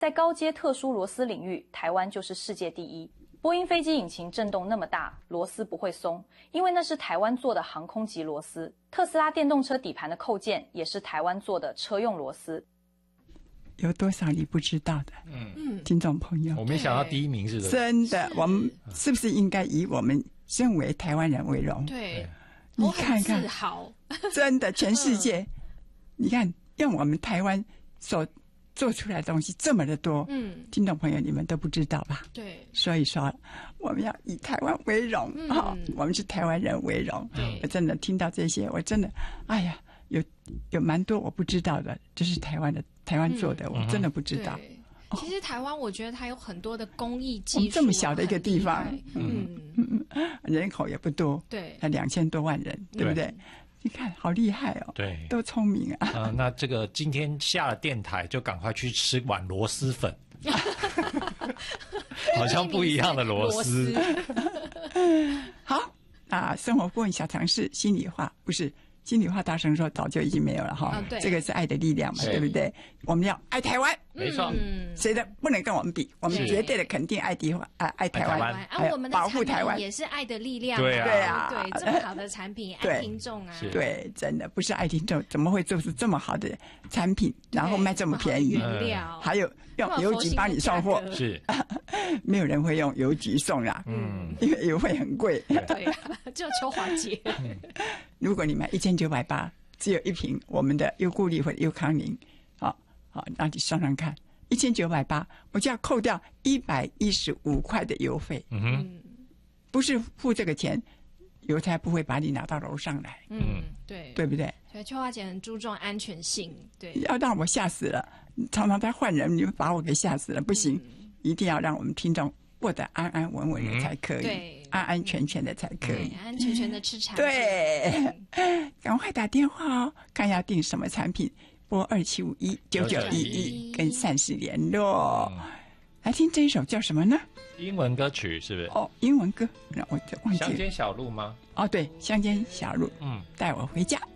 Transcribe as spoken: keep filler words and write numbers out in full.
在高阶特殊螺丝领域，台湾就是世界第一。波音飞机引擎震动那么大，螺丝不会松，因为那是台湾做的航空级螺丝。特斯拉电动车底盘的扣件也是台湾做的车用螺丝。 有多少你不知道的？嗯，听众朋友， 我没想到第一名是的， 真的，我们是不是应该以我们身为台湾人为荣？ 对， 你看看， 自豪， 真的，全世界，你看，用我们台湾所做出来的东西这么的多，嗯，听众朋友你们都不知道吧？ 对， 所以说我们要以台湾为荣，嗯哦，我们是台湾人为荣。我真的听到这些，我真的，哎呀，有有蛮多我不知道的，这是台湾的台湾做的，嗯，我真的不知道。 其实台湾，我觉得它有很多的工艺技术， 这么小的一个地方， 嗯嗯嗯，人口也不多， 对， 才两千多万人，对不对？你看，好厉害哦！ 对， 都聪明啊！ 呃，那这个今天下了电台，就赶快去吃碗螺蛳粉，好像不一样的螺丝。 好，那生活顾问小常识，心里话不是。心里话大声说，早就已经没有了哈。 啊、 这个是爱的力量嘛，对不对？我们要爱台湾， 没错。 嗯， 谁的不能跟我们比？我们绝对的肯定爱地方，爱爱台湾， 啊，我们的保护台湾也是爱的力量。 对啊， 对啊， 对，这么好的产品，爱听众啊， 对，真的不是爱听众，怎么会做出这么好的产品，然后卖这么便宜？ 原料还有用邮局帮你送货， 是， 没有人会用邮局送啦，嗯，因为邮费很贵。 对啊，就秋华节。 如果你买一千九百八。只有一瓶我们的优固力或者优康宁，好好，那你算算看，一千九百八，我就要扣掉一百一十五块的邮费。嗯哼，不是付这个钱，邮差不会把你拿到楼上来。 嗯，对， 对不对？ 所以秋华姐很注重安全性，对， 要让我吓死了，常常在换人，你们把我给吓死了，不行，嗯，一定要让我们听众过得安安稳稳的才可以， 对， 安安全全的才可以， 安安全全的吃产品。 对，赶快打电话哦，看要订什么产品，拨二七五一九九一一跟善事联络。来听这一首叫什么呢？ 英文歌曲是不是？ 哦，英文歌，那我就忘记了。 乡间小路吗？ 哦，对，乡间小路，嗯，带我回家。